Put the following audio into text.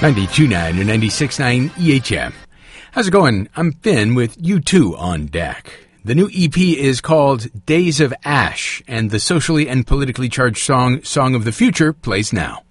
92.9 or 96.9 EHM. How's it going? I'm Finn with U2 on deck. The new EP is called Days of Ash, and the socially and politically charged song, Song of the Future, plays now.